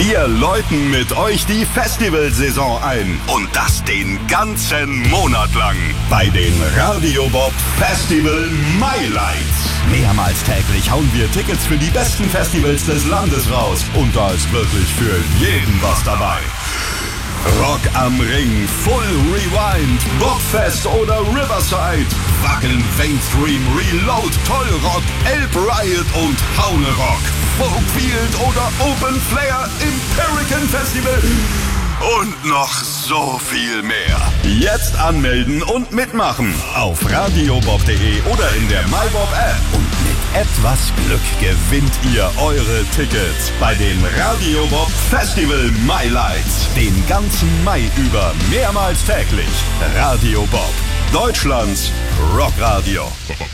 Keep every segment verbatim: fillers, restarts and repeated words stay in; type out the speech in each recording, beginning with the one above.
Wir läuten mit euch die Festivalsaison ein. Und das den ganzen Monat lang. Bei den Radio Bob Festival Highlights. Mehrmals täglich hauen wir Tickets für die besten Festivals des Landes raus. Und da ist wirklich für jeden was dabei. Rock am Ring, Full Rewind, Bobfest oder Riverside, Wackeln, Mainstream, Reload, Tollrock, Elb Riot und Haune Rock, Folkfield oder Open Flair, Imperican Festival und noch so viel mehr. Jetzt anmelden und mitmachen auf radiobob punkt de oder in der MyBob-App. Und mit etwas Glück gewinnt ihr eure Tickets bei den Radio Bob Festival Highlights. Den ganzen Mai über, mehrmals täglich. Radio Bob, Deutschlands Rockradio.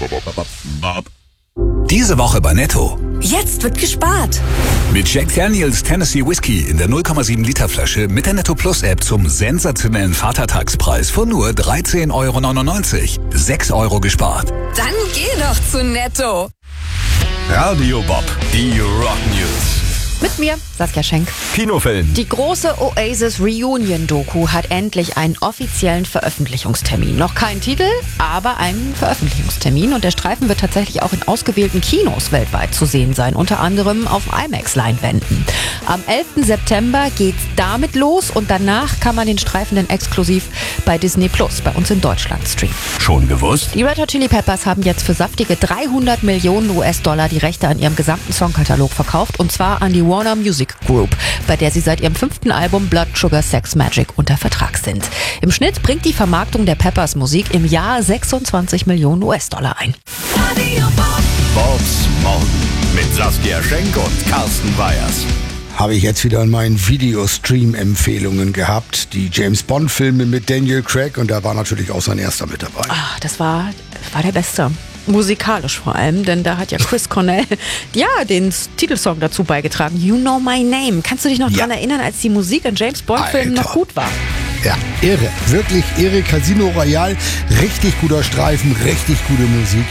Diese Woche bei Netto. Jetzt wird gespart. Mit Jack Daniels Tennessee Whiskey in der null Komma sieben Liter Flasche mit der Netto Plus App zum sensationellen Vatertagspreis von nur dreizehn Euro neunundneunzig. sechs Euro gespart. Dann geh doch zu Netto. Radio Bob, die Rock News. Mit mir, Saskia Schenk. Kinofilm. Die große Oasis Reunion-Doku hat endlich einen offiziellen Veröffentlichungstermin. Noch kein Titel, aber einen Veröffentlichungstermin. Und der Streifen wird tatsächlich auch in ausgewählten Kinos weltweit zu sehen sein. Unter anderem auf IMAX-Leinwänden. Am elften September geht's damit los. Und danach kann man den Streifen dann exklusiv bei Disney Plus, bei uns in Deutschland, streamen. Schon gewusst? Die Red Hot Chili Peppers haben jetzt für saftige dreihundert Millionen U S-Dollar die Rechte an ihrem gesamten Songkatalog verkauft. Und zwar an die Warner Music Group, bei der sie seit ihrem fünften Album Blood Sugar Sex Magic unter Vertrag sind. Im Schnitt bringt die Vermarktung der Peppers Musik im Jahr sechsundzwanzig Millionen U S-Dollar ein. Bobs Morgen mit Saskia Schenk und Carsten Weyers. Habe ich jetzt wieder in meinen Videostream-Empfehlungen gehabt. Die James-Bond-Filme mit Daniel Craig und da war natürlich auch sein erster mit dabei. Ah, das war, war der Beste. Musikalisch vor allem, denn da hat ja Chris Cornell ja den Titelsong dazu beigetragen. You Know My Name. Kannst du dich noch Ja. dran erinnern, als die Musik in James Bond-Filmen Alter. noch gut war? Ja, irre. Wirklich irre. Casino Royale, richtig guter Streifen, richtig gute Musik.